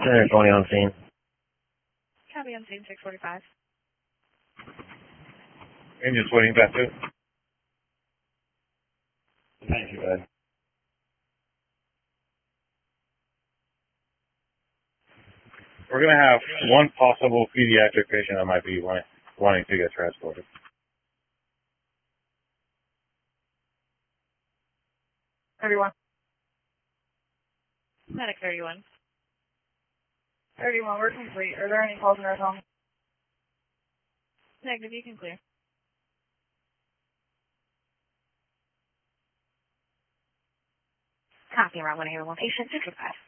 Center 20 on scene. Copy on scene 645. Engine's waiting back too. Thank you, bud. We're going to have one possible pediatric patient that might be wanting to get transported. Medic 31. 31, we're complete. Are there any calls in our home? Negative, you can clear. Copy, around 181 patient 645.